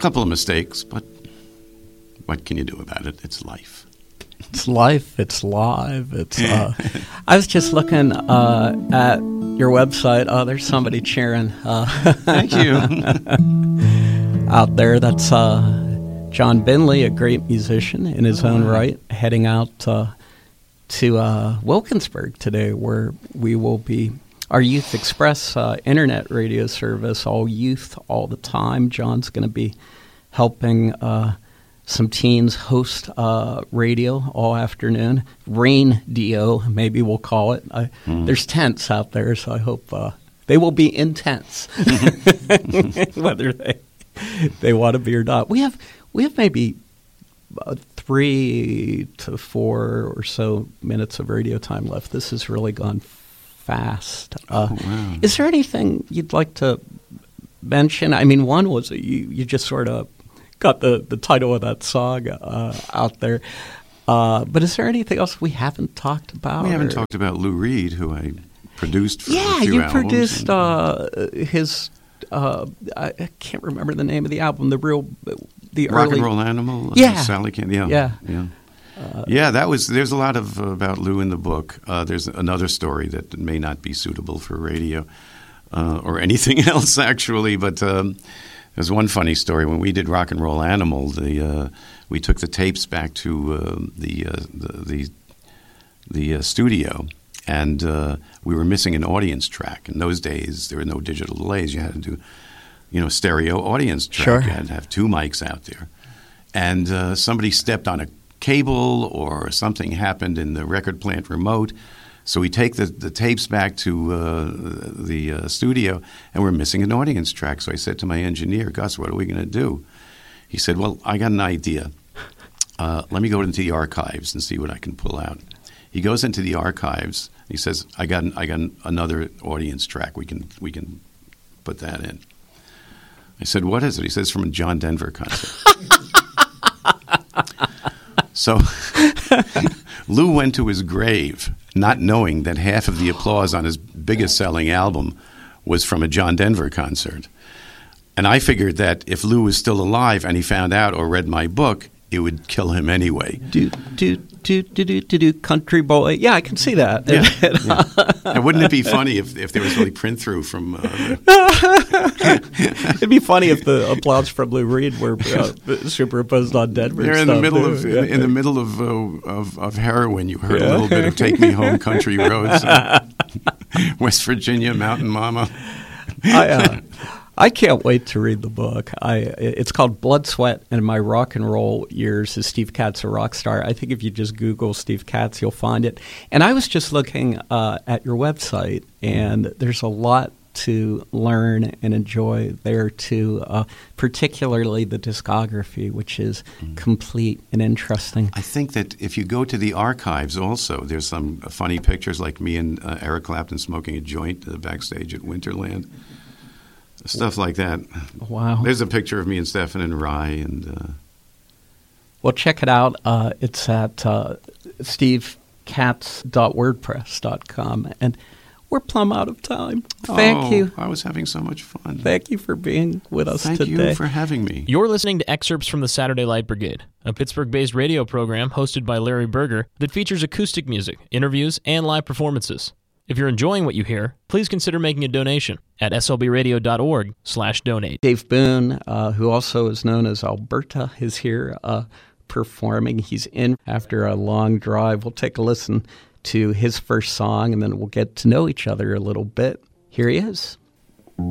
couple of mistakes, but what can you do about it? It's life. It's life. It's live. It's. I was just looking at your website. Oh, there's somebody cheering. Thank you. Out there, that's John Binley, a great musician in his own right, heading out to Wilkinsburg today, where we will be. Our Youth Express internet radio service, all youth, all the time. John's going to be helping some teens host radio all afternoon. Radio, maybe we'll call it. There's tents out there, so I hope they will be intense, whether they want to be or not. We have maybe 3 to 4 or so minutes of radio time left. This has really gone fast. Wow. Is there anything you'd like to mention? I mean, one was you just sort of got the title of that song out there. But is there anything else we haven't talked about? We haven't talked about Lou Reed, who I produced for a few albums. Yeah, you produced his, I can't remember the name of the album, the Rock early... and Roll Animal? Yeah. Sally Can, yeah. There's a lot about Lou in the book. There's another story that may not be suitable for radio or anything else, actually, but there's one funny story. When we did Rock and Roll Animal, we took the tapes back to the studio, and we were missing an audience track. In those days, there were no digital delays. You had to do, stereo audience track. Sure. You had to have 2 mics out there. And somebody stepped on a cable or something happened in the record plant remote. So we take the tapes back to the studio, and we're missing an audience track. So I said to my engineer, Gus, what are we going to do? He said, well, I got an idea. Let me go into the archives and see what I can pull out. He goes into the archives. He says, I got another audience track. We can put that in. I said, what is it? He says, from a John Denver concert. So Lou went to his grave not knowing that half of the applause on his biggest selling album was from a John Denver concert. And I figured that if Lou was still alive and he found out or read my book, it would kill him anyway. Country boy. Yeah, I can see that. Yeah. And wouldn't it be funny if there was really print through from... It'd be funny if the applause from Lou Reed were superimposed on Denver. They're in the middle of heroin. You heard a little bit of "Take Me Home, Country Roads," West Virginia, Mountain Mama. I can't wait to read the book. It's called Blood, Sweat, and My Rock and Roll Years as Steve Katz a Rock Star. I think if you just Google Steve Katz, you'll find it. And I was just looking at your website, and there's a lot to learn and enjoy there too, particularly the discography, which is complete and interesting. I think that if you go to the archives also, there's some funny pictures like me and Eric Clapton smoking a joint backstage at Winterland. Stuff like that. Wow. There's a picture of me and Stefan and Rye. And well, check it out. It's at stevekatz.wordpress.com. And we're plumb out of time. Thank you. I was having so much fun. Thank you for being with us today. Thank you for having me. You're listening to excerpts from the Saturday Light Brigade, a Pittsburgh-based radio program hosted by Larry Berger that features acoustic music, interviews, and live performances. If you're enjoying what you hear, please consider making a donation at slbradio.org/donate. Dave Boone, who also is known as Alberta, is here performing. He's in after a long drive. We'll take a listen to his first song, and then we'll get to know each other a little bit. Here he is.